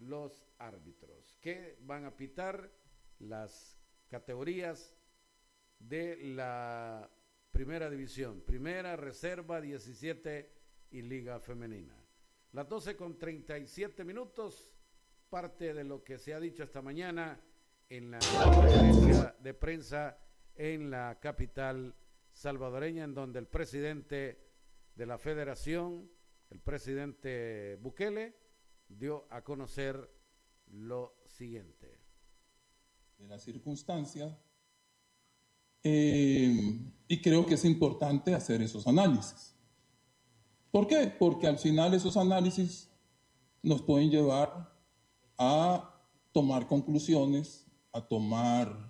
los árbitros que van a pitar las categorías de la primera división, primera, reserva, 17 y liga femenina. Las 12:37, parte de lo que se ha dicho esta mañana en la conferencia de prensa en la capital salvadoreña, en donde el presidente de la federación, el presidente Bukele, dio a conocer lo siguiente. De las circunstancias, y creo que es importante hacer esos análisis. ¿Por qué? Porque al final esos análisis nos pueden llevar a tomar conclusiones, a tomar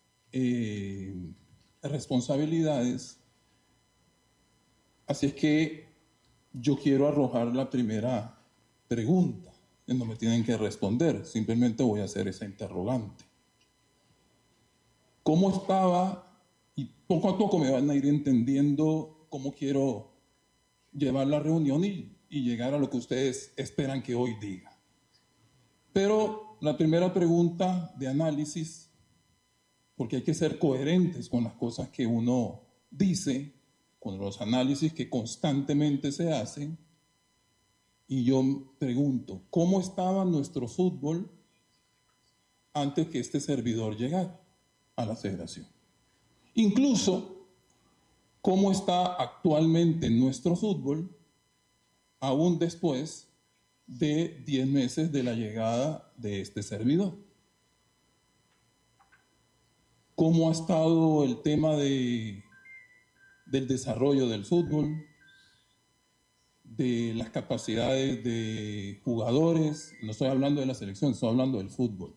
responsabilidades. Así es que yo quiero arrojar la primera pregunta, que no me tienen que responder, simplemente voy a hacer esa interrogante. ¿Cómo estaba? Y poco a poco me van a ir entendiendo cómo quiero llevar la reunión y llegar a lo que ustedes esperan que hoy diga. Pero la primera pregunta de análisis, porque hay que ser coherentes con las cosas que uno dice, con los análisis que constantemente se hacen, y yo pregunto, ¿cómo estaba nuestro fútbol antes que este servidor llegara a la federación? Incluso, ¿cómo está actualmente nuestro fútbol aún después de 10 meses de la llegada de este servidor? ¿Cómo ha estado el tema del desarrollo del fútbol, de las capacidades de jugadores? No estoy hablando de la selección, estoy hablando del fútbol.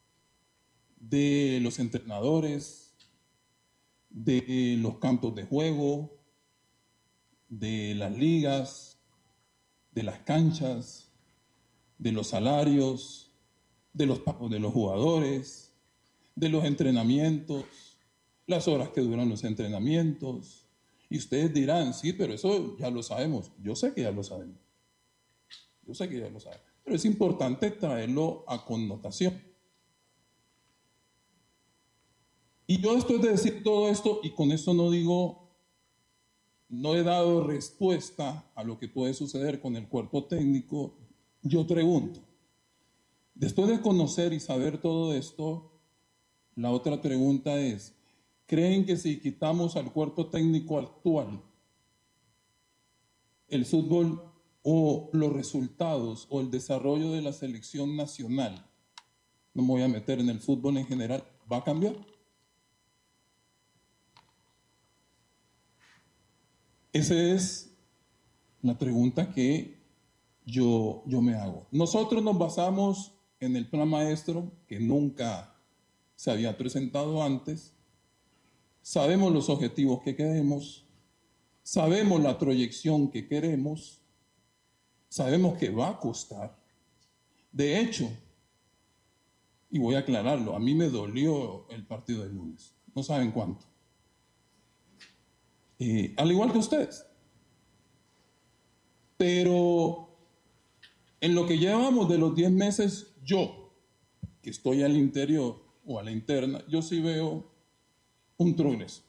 De los entrenadores, de los campos de juego, de las ligas, de las canchas, de los salarios, de los pagos de los jugadores, de los entrenamientos, las horas que duran los entrenamientos. Y ustedes dirán, sí, pero eso ya lo sabemos. Yo sé que ya lo sabemos. Yo sé que ya lo sabemos. Pero es importante traerlo a connotación. Y yo después de decir todo esto, y con esto no digo, no he dado respuesta a lo que puede suceder con el cuerpo técnico, yo pregunto, después de conocer y saber todo esto, la otra pregunta es, ¿creen que si quitamos al cuerpo técnico actual, el fútbol o los resultados o el desarrollo de la selección nacional, no me voy a meter en el fútbol en general, va a cambiar? Esa es la pregunta que yo me hago. Nosotros nos basamos en el plan maestro, que nunca se había presentado antes. Sabemos los objetivos que queremos, sabemos la proyección que queremos, sabemos que va a costar. De hecho, y voy a aclararlo, a mí me dolió el partido del lunes, no saben cuánto. Al igual que ustedes. Pero en lo que llevamos de los 10 meses, yo, que estoy al interior o a la interna, yo sí veo un progreso.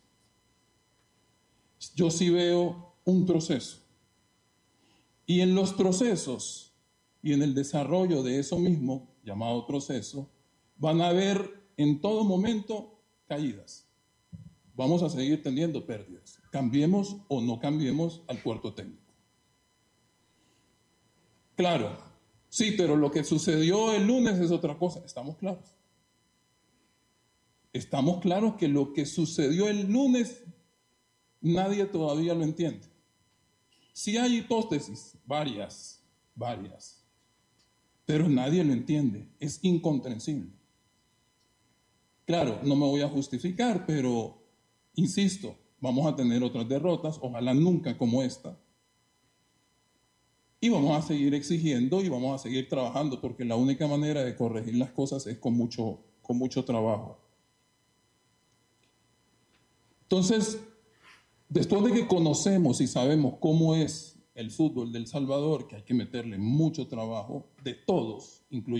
Yo sí veo un proceso. Y en los procesos y en el desarrollo de eso mismo, llamado proceso, van a haber en todo momento caídas. Vamos a seguir teniendo pérdidas. Cambiemos o no cambiemos al cuerpo técnico. Claro, sí, pero lo que sucedió el lunes es otra cosa. ¿Estamos claros? Estamos claros que lo que sucedió el lunes nadie todavía lo entiende. Sí hay hipótesis, varias, pero nadie lo entiende. Es incomprensible. Claro, no me voy a justificar, pero insisto, vamos a tener otras derrotas, ojalá nunca como esta. Y vamos a seguir exigiendo y vamos a seguir trabajando, porque la única manera de corregir las cosas es con mucho trabajo. Entonces, después de que conocemos y sabemos cómo es el fútbol de El Salvador, que hay que meterle mucho trabajo, de todos, incluyendo